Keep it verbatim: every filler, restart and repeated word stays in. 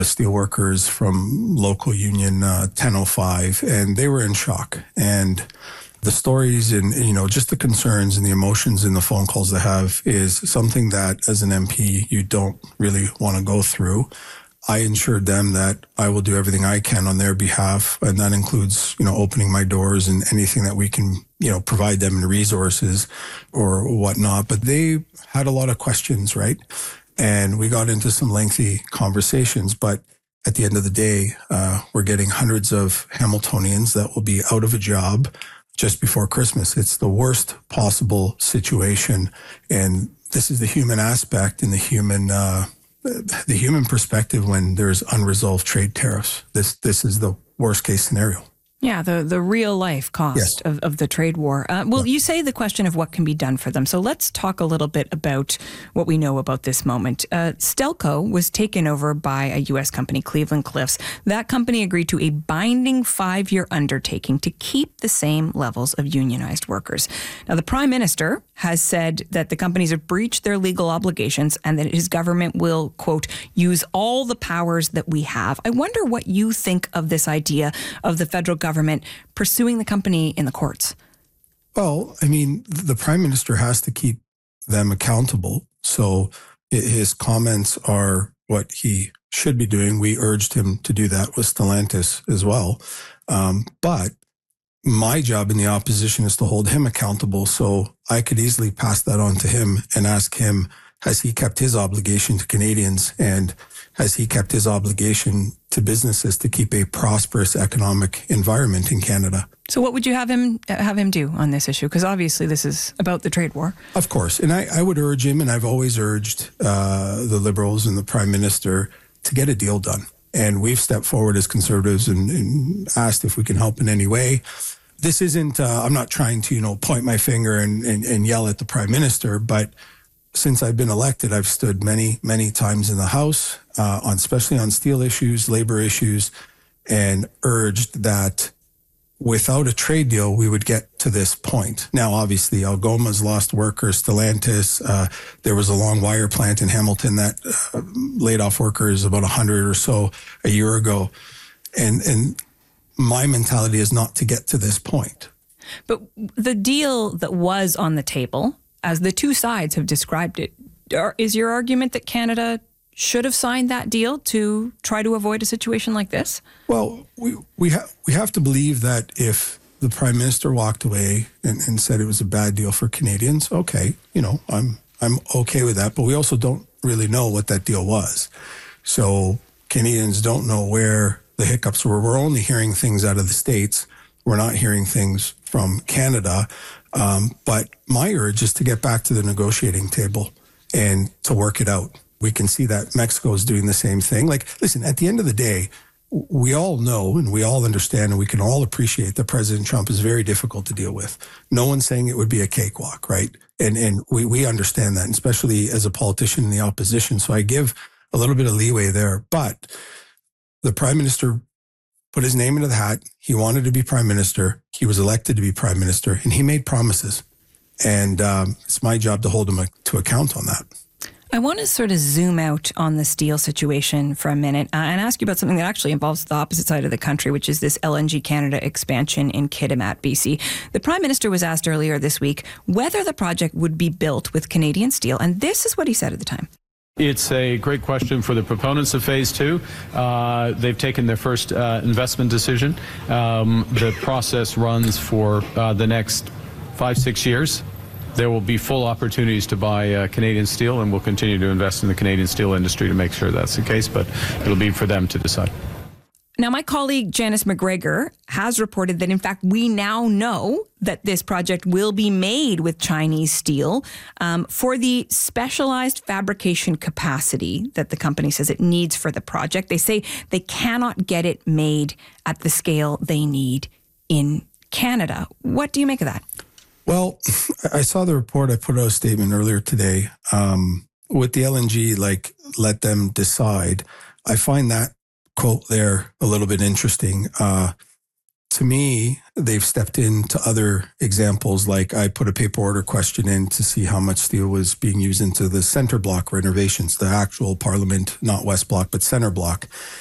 steelworkers from local union uh, ten oh five, and they were in shock. And the stories and, you know, just the concerns and the emotions in the phone calls they have is something that as an M P, you don't really want to go through. I ensured them that I will do everything I can on their behalf. And that includes, you know, opening my doors and anything that we can, you know, provide them in resources or whatnot. But they had a lot of questions, right? And we got into some lengthy conversations. But at the end of the day, uh, we're getting hundreds of Hamiltonians that will be out of a job just before Christmas. It's the worst possible situation. And this is the human aspect and the human, uh, the human perspective when there's unresolved trade tariffs. This, this is the worst case scenario. Yeah, the, the real life cost yes. of, of the trade war. Uh, well, yeah. You say the question of what can be done for them. So let's talk a little bit about what we know about this moment. Uh, Stelco was taken over by a U S company, Cleveland Cliffs. That company agreed to a binding five-year undertaking to keep the same levels of unionized workers. Now, the Prime Minister has said that the companies have breached their legal obligations and that his government will, quote, use all the powers that we have. I wonder what you think of this idea of the federal government government pursuing the company in the courts. Well, I mean, the Prime Minister has to keep them accountable. So his comments are what he should be doing. We urged him to do that with Stellantis as well. Um, but my job in the opposition is to hold him accountable. So I could easily pass that on to him and ask him, has he kept his obligation to Canadians, and has he kept his obligation to businesses to keep a prosperous economic environment in Canada? So what would you have him have him do on this issue? Because obviously this is about the trade war. Of course. And I, I would urge him, and I've always urged uh, the Liberals and the Prime Minister to get a deal done. And we've stepped forward as Conservatives and, and asked if we can help in any way. This isn't, uh, I'm not trying to, you know, point my finger and, and, and yell at the Prime Minister, but since I've been elected, I've stood many, many times in the House, uh, on especially on steel issues, labor issues, and urged that without a trade deal, we would get to this point. Now, obviously, Algoma's lost workers, Stellantis, uh, there was a long wire plant in Hamilton that uh, laid off workers about one hundred or so a year ago. And, and my mentality is not to get to this point. But the deal that was on the table, as the two sides have described it, is your argument that Canada should have signed that deal to try to avoid a situation like this? Well, we we, ha- we have to believe that if the Prime Minister walked away and, and said it was a bad deal for Canadians, okay, you know, I'm I'm okay with that. But we also don't really know what that deal was. So Canadians don't know where the hiccups were. We're only hearing things out of the States. We're not hearing things from Canada. Um, but my urge is to get back to the negotiating table and to work it out. We can see that Mexico is doing the same thing. Like, listen, at the end of the day, we all know and we all understand and we can all appreciate that President Trump is very difficult to deal with. No one's saying it would be a cakewalk, right? And and we, we understand that, especially as a politician in the opposition. So I give a little bit of leeway there. But the Prime Minister put his name into the hat. He wanted to be Prime Minister. He was elected to be Prime Minister, and he made promises. And um, it's my job to hold him to account on that. I want to sort of zoom out on the steel situation for a minute uh, and ask you about something that actually involves the opposite side of the country, which is this L N G Canada expansion in Kitimat, B C. The Prime Minister was asked earlier this week whether the project would be built with Canadian steel, and this is what he said at the time. It's a great question for the proponents of phase two. Uh, they've taken their first uh, investment decision. Um, the process runs for uh, the next five, six years. There will be full opportunities to buy uh, Canadian steel, and we'll continue to invest in the Canadian steel industry to make sure that's the case, but it'll be for them to decide. Now, my colleague Janice McGregor has reported that, in fact, we now know that this project will be made with Chinese steel um, for the specialized fabrication capacity that the company says it needs for the project. They say they cannot get it made at the scale they need in Canada. What do you make of that? Well, I saw the report. I put out a statement earlier today. Um, with the L N G, like, let them decide. I find that quote there a little bit interesting. Uh, to me, they've stepped into other examples. Like I put a paper order question in to see how much steel was being used into the center block renovations, the actual Parliament, not West Block, but center block.